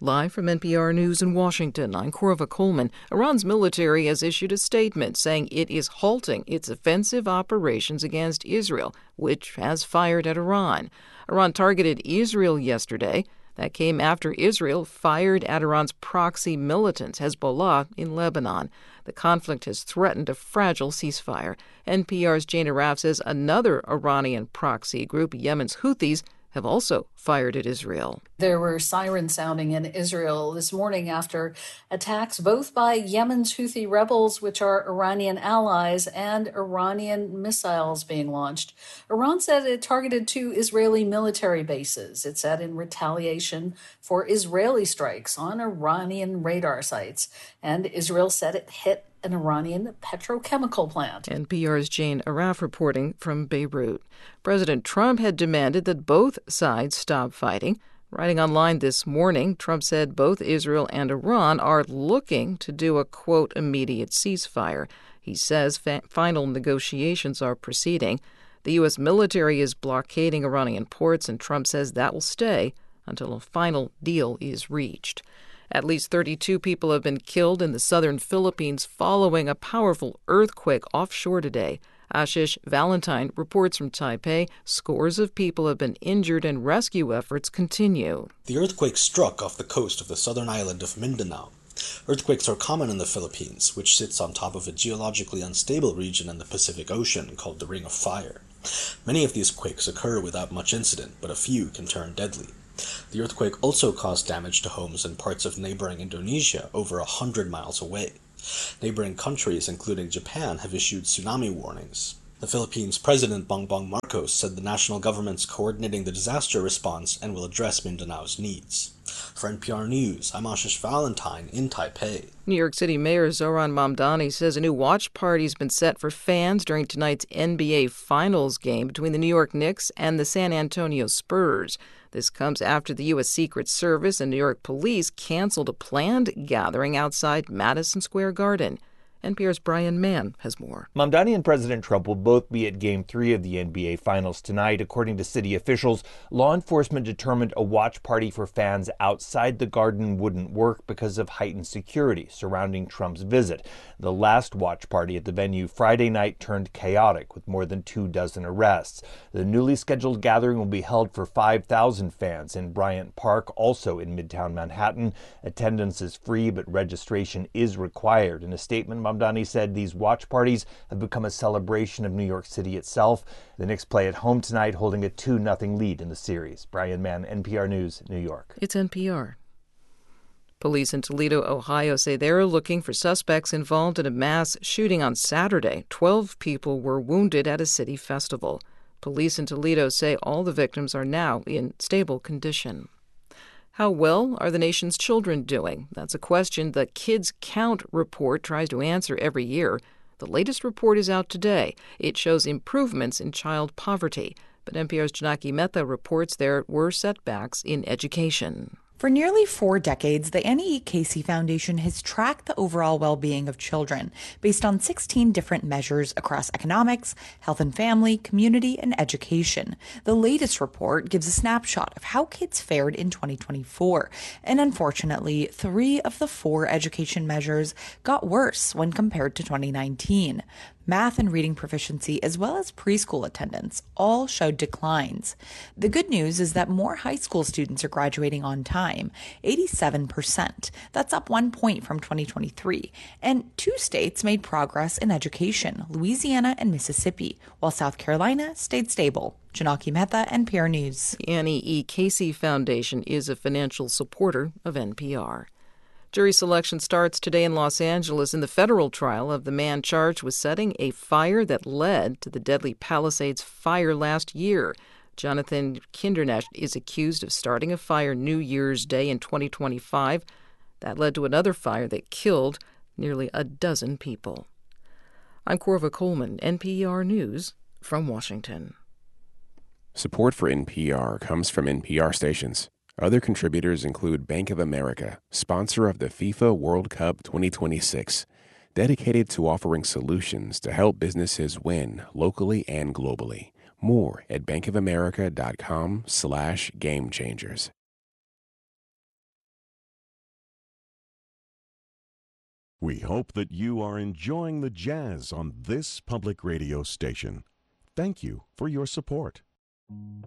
Live from NPR News in Washington, I'm Corva Coleman. Iran's military has issued a statement saying it is halting its offensive operations against Israel, which has fired at Iran. Iran targeted Israel yesterday. That came after Israel fired at Iran's proxy militants, Hezbollah, in Lebanon. The conflict has threatened a fragile ceasefire. NPR's Jane Arraf says another Iranian proxy group, Yemen's Houthis, have also fired at Israel. There were sirens sounding in Israel this morning after attacks both by Yemen's Houthi rebels, which are Iranian allies, and Iranian missiles being launched. Iran said it targeted 2 Israeli military bases. It said in retaliation for Israeli strikes on Iranian radar sites. And Israel said it hit an Iranian petrochemical plant. NPR's Jane Arraf reporting from Beirut. President Trump had demanded that both sides stop fighting. Writing online this morning, Trump said both Israel and Iran are looking to do a, quote, immediate ceasefire. He says final negotiations are proceeding. The U.S. military is blockading Iranian ports, and Trump says that will stay until a final deal is reached. At least 32 people have been killed in the southern Philippines following a powerful earthquake offshore today. Ashish Valentine reports from Taipei. Scores of people have been injured and rescue efforts continue. The earthquake struck off the coast of the southern island of Mindanao. Earthquakes are common in the Philippines, which sits on top of a geologically unstable region in the Pacific Ocean called the Ring of Fire. Many of these quakes occur without much incident, but a few can turn deadly. The earthquake also caused damage to homes in parts of neighboring Indonesia over 100 miles away. Neighboring countries, including Japan, have issued tsunami warnings. The Philippines' President Bongbong Marcos said the national government's coordinating the disaster response and will address Mindanao's needs. For NPR News, I'm Ashish Valentine in Taipei. New York City Mayor Zohran Mamdani says a new watch party has been set for fans during tonight's NBA Finals game between the New York Knicks and the San Antonio Spurs. This comes after the U.S. Secret Service and New York police canceled a planned gathering outside Madison Square Garden. NPR's Brian Mann has more. Mamdani and President Trump will both be at Game 3 of the NBA Finals tonight. According to city officials, law enforcement determined a watch party for fans outside the Garden wouldn't work because of heightened security surrounding Trump's visit. The last watch party at the venue Friday night turned chaotic with more than 24 arrests. The newly scheduled gathering will be held for 5,000 fans in Bryant Park, also in Midtown Manhattan. Attendance is free, but registration is required. In a statement, Mamdani said these watch parties have become a celebration of New York City itself. The Knicks play at home tonight, holding a 2-0 lead in the series. Brian Mann, NPR News, New York. It's NPR. Police in Toledo, Ohio, say they're looking for suspects involved in a mass shooting on Saturday. 12 people were wounded at a city festival. Police in Toledo say all the victims are now in stable condition. How well are the nation's children doing? That's a question the Kids Count report tries to answer every year. The latest report is out today. It shows improvements in child poverty. But NPR's Janaki Mehta reports there were setbacks in education. For nearly 4 decades, the Annie E. Casey Foundation has tracked the overall well-being of children based on 16 different measures across economics, health and family, community, and education. The latest report gives a snapshot of how kids fared in 2024. And unfortunately, 3 of the 4 education measures got worse when compared to 2019. Math and reading proficiency, as well as preschool attendance, all showed declines. The good news is that more high school students are graduating on time, 87%. That's up 1 point from 2023. And 2 states made progress in education, Louisiana and Mississippi, while South Carolina stayed stable. Janaki Mehta, NPR News. The Annie E. Casey Foundation is a financial supporter of NPR. Jury selection starts today in Los Angeles in the federal trial of the man charged with setting a fire that led to the deadly Palisades fire last year. Jonathan Kindernesh is accused of starting a fire New Year's Day in 2025. That led to another fire that killed nearly a dozen people. I'm Corva Coleman, NPR News from Washington. Support for NPR comes from NPR stations. Other contributors include Bank of America, sponsor of the FIFA World Cup 2026, dedicated to offering solutions to help businesses win locally and globally. More at bankofamerica.com/gamechangers. We hope that you are enjoying the jazz on this public radio station. Thank you for your support.